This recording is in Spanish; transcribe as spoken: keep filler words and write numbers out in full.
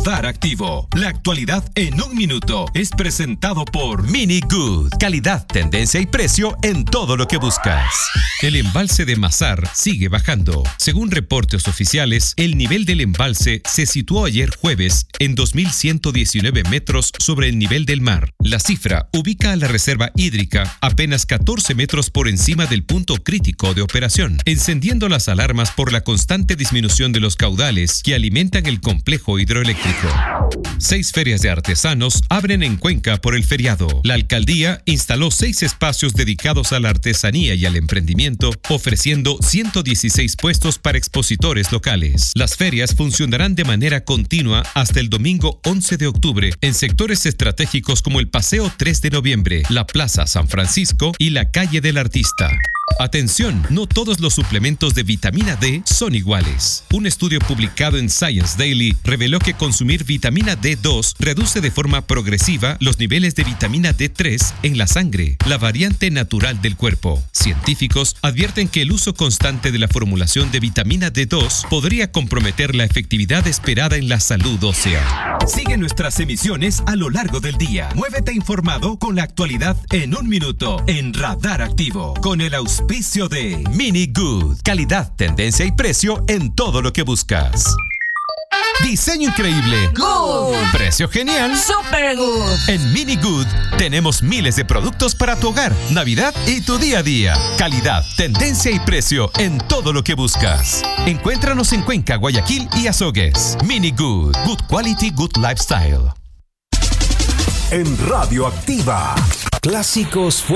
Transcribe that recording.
Radar Activo. La actualidad en un minuto es presentado por Mini Good. Calidad, tendencia y precio en todo lo que buscas. El embalse de Mazar sigue bajando. Según reportes oficiales, el nivel del embalse se situó ayer jueves en dos mil ciento diecinueve metros sobre el nivel del mar. La cifra ubica a la reserva hídrica apenas catorce metros por encima del punto crítico de operación, encendiendo las alarmas por la constante disminución de los caudales que alimentan el complejo hidroeléctrico. Seis ferias de artesanos abren en Cuenca por el feriado. La alcaldía instaló seis espacios dedicados a la artesanía y al emprendimiento, ofreciendo ciento dieciséis puestos para expositores locales. Las ferias funcionarán de manera continua hasta el domingo once de octubre en sectores estratégicos como el Paseo tres de noviembre, la Plaza San Francisco y la Calle del Artista. Atención, no todos los suplementos de vitamina D son iguales. Un estudio publicado en Science Daily reveló que consumir vitamina D dos reduce de forma progresiva los niveles de vitamina D tres en la sangre, la variante natural del cuerpo. Científicos advierten que el uso constante de la formulación de vitamina D dos podría comprometer la efectividad esperada en la salud ósea. Sigue nuestras emisiones a lo largo del día. Muévete informado con la actualidad en un minuto en Radar Activo, con el auspicio de Mini Good. Calidad, tendencia y precio en todo lo que buscas. Diseño increíble. Good. Precio genial. Super good. En Mini Good tenemos miles de productos para tu hogar, Navidad y tu día a día. Calidad, tendencia y precio en todo lo que buscas. Encuéntranos en Cuenca, Guayaquil y Azogues. Mini Good. Good quality, good lifestyle. En Radio Activa, clásicos